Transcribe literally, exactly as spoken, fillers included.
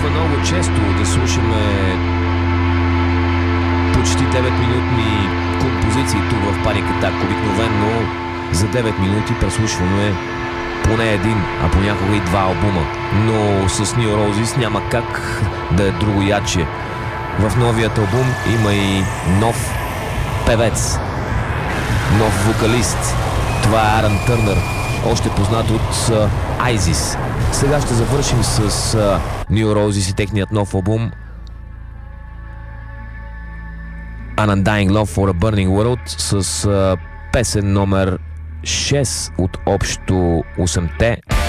случва много често да слушаме почти девет-минутни композиции тук в Panic Attack. Обикновено за девет минути преслушваме поне един, а понякога и два албума. Но с New Roses няма как да е другояче. В новият албум има и нов певец, нов вокалист. Това е Арън Търнър, още познат от uh, ISIS. Сега ще завършим с uh, New Roses и техният нов албум An Undying Love for a Burning World с uh, песен номер шест от общо осемте.